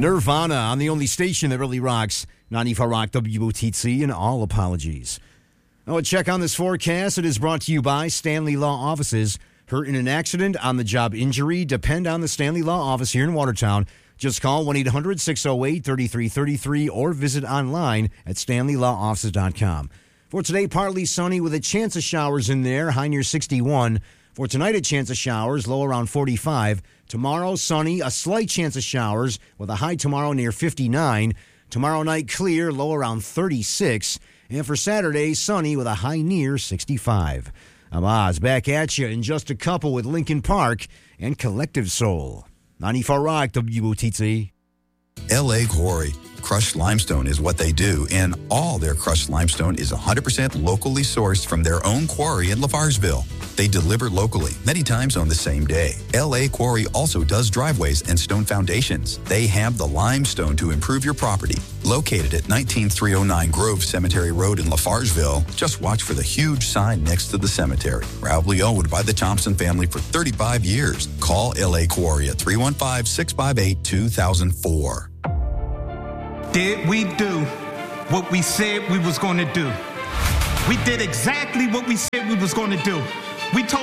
Nirvana on the only station that really rocks, 94 Rock WOTC, and all apologies. Oh, a check on this forecast. It is brought to you by Stanley Law Offices. Hurt in an accident, on-the-job injury, depend on the Stanley Law Office here in Watertown. Just call 1-800-608-3333 or visit online at stanleylawoffices.com. For today, partly sunny with a chance of showers in there, high near 61. For tonight, a chance of showers, low around 45. Tomorrow, sunny, a slight chance of showers with a high tomorrow near 59. Tomorrow night, clear, low around 36. And for Saturday, sunny with a high near 65. I'm Oz, back at you in just a couple with Linkin Park and Collective Soul. 94 Rock WOTC. L.A. Quarry. Crushed limestone is what they do, and all their crushed limestone is 100% locally sourced from their own quarry in Lafarsville. They deliver locally, many times on the same day. L.A. Quarry also does driveways and stone foundations. They have the limestone to improve your property. Located at 19309 Grove Cemetery Road in Lafarsville, just watch for the huge sign next to the cemetery. Proudly owned by the Thompson family for 35 years. Call L.A. Quarry at 315-658-2004. Did we do what we said we was going to do? We did exactly what we said we was going to do. We told